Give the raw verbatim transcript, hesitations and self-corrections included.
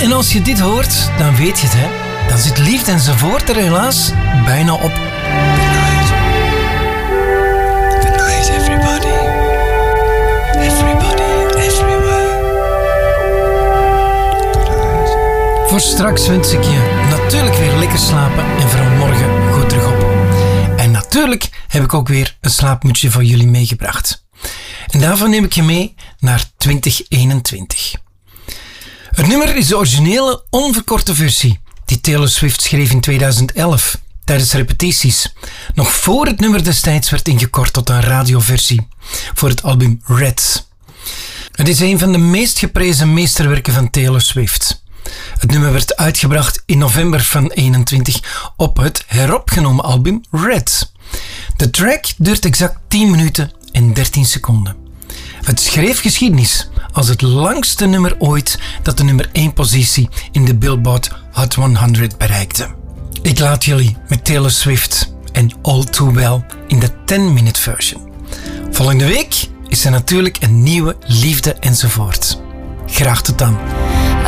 en als je dit hoort, dan weet je het, hè. Dan zit Liefde enzovoort er helaas bijna op. Good night. Good night, everybody. Everybody, everywhere. Good night. Voor straks wens ik je natuurlijk weer lekker slapen en vooral morgen goed terug op. En natuurlijk heb ik ook weer een slaapmutsje voor jullie meegebracht. En daarvan neem ik je mee naar twintig eenentwintig. Het nummer is de originele onverkorte versie die Taylor Swift schreef in tweeduizend elf tijdens repetities. Nog voor het nummer destijds werd ingekort tot een radioversie voor het album Red. Het is een van de meest geprezen meesterwerken van Taylor Swift. Het nummer werd uitgebracht in november van eenentwintig op het heropgenomen album Red. De track duurt exact tien minuten en dertien seconden. Het schreef geschiedenis als het langste nummer ooit dat de nummer één positie in de Billboard Hot honderd bereikte. Ik laat jullie met Taylor Swift en All Too Well in de ten minute version. Volgende week is er natuurlijk een nieuwe Liefde enzovoort. Graag tot dan.